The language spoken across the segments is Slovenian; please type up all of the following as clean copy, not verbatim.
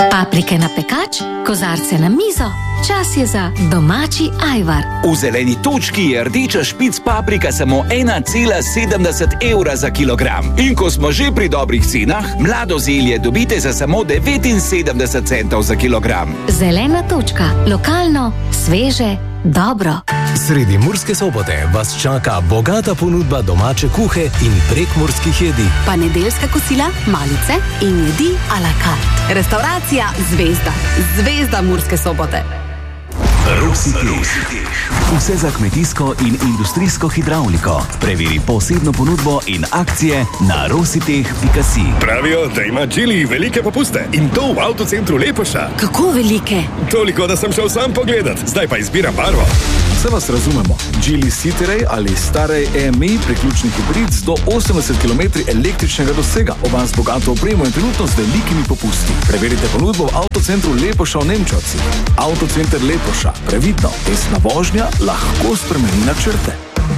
Paprike na pekač, kozarce na mizo, čas je za domači ajvar. V zeleni točki je rdeča špic paprika samo 1,70 evra za kilogram. In ko smo že pri dobrih cenah, mlado zelje dobite za samo 79 centov za kilogram. Zelena točka, lokalno, sveže, dobro. Sredi Murske Sobote vas čaka bogata ponudba domače kuhe in prekmurskih jedi. Pa nedeljska kosila, malice in jedi a la carte. Restauracija Zvezda. Zvezda Murske Sobote. Rositeh. Vse za kmetijsko in industrijsko hidravliko. Preveri posebno ponudbo in akcije na rositeh.si. Pravijo, da ima Geely velike popuste in to v avtocentru Lepoša. Kako velike? Toliko, da sem šel sam pogledat. Zdaj pa izbiram barvo. Vse vas razumemo. Geely Cityray ali starej EMI priključni hibrid z do 80 km električnega dosega. Oba z bogato opremo in trenutno z velikimi popusti. Preverite ponudbo v avtocentru Lepoša v Nemčovci. Avtocenter Lepoša. Previdno, tesna vožnja lahko spremeni načrte.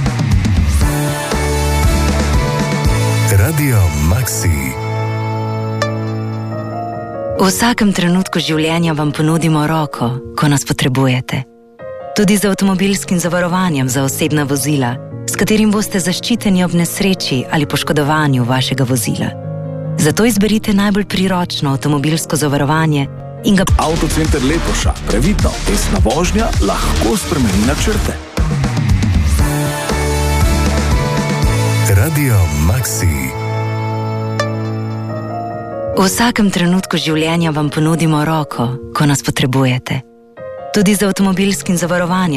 Radio Maxi. V vsakem trenutku življenja vam ponudimo roko, ko nas potrebujete. Tudi z avtomobilskim zavarovanjem za osebna vozila, s katerim boste zaščiteni ob nesreči ali poškodovanju vašega vozila. Zato izberite najbolj priročno avtomobilsko zavarovanje in ga... Avtocenter Lepoša. Previdno, tesna vožnja lahko spremeni načrte. Radio Maxi. V vsakem trenutku življenja vam ponudimo roko, ko nas potrebujete. Tudi z avtomobilskim zavarovanjem